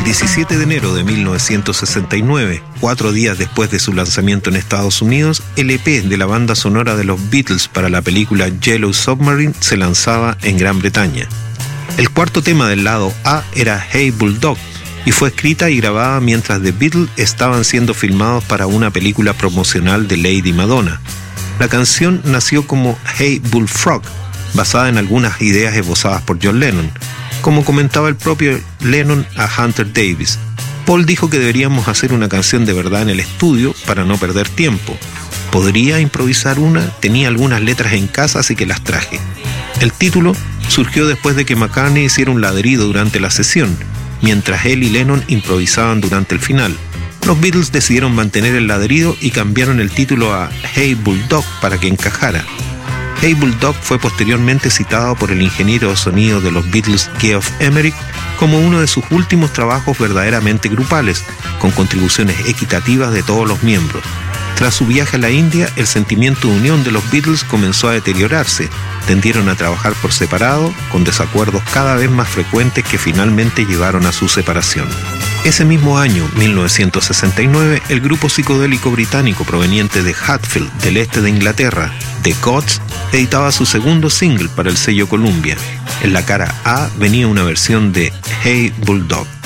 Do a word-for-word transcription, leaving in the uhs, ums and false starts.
diecisiete de enero de mil novecientos sesenta y nueve, cuatro días después de su lanzamiento en Estados Unidos, el E P de la banda sonora de los Beatles para la película Yellow Submarine se lanzaba en Gran Bretaña. El cuarto tema del lado A era Hey Bulldog y fue escrita y grabada mientras The Beatles estaban siendo filmados para una película promocional de Lady Madonna. La canción nació como Hey Bullfrog, basada en algunas ideas esbozadas por John Lennon. Como comentaba el propio Lennon a Hunter Davis, Paul dijo que deberíamos hacer una canción de verdad en el estudio para no perder tiempo. ¿Podría improvisar una? Tenía algunas letras en casa, así que las traje. El título surgió después de que McCartney hiciera un ladrido durante la sesión, mientras él y Lennon improvisaban durante el final. Los Beatles decidieron mantener el ladrido y cambiaron el título a Hey Bulldog para que encajara. Hey Bulldog fue posteriormente citado por el ingeniero de sonido de los Beatles, Geoff Emerick, como uno de sus últimos trabajos verdaderamente grupales, con contribuciones equitativas de todos los miembros. Tras su viaje a la India, el sentimiento de unión de los Beatles comenzó a deteriorarse. Tendieron a trabajar por separado, con desacuerdos cada vez más frecuentes que finalmente llevaron a su separación. Ese mismo año, mil novecientos sesenta y nueve, el grupo psicodélico británico proveniente de Hatfield, del este de Inglaterra, The Gods, editaba su segundo single para el sello Columbia. En la cara A venía una versión de Hey Bulldog.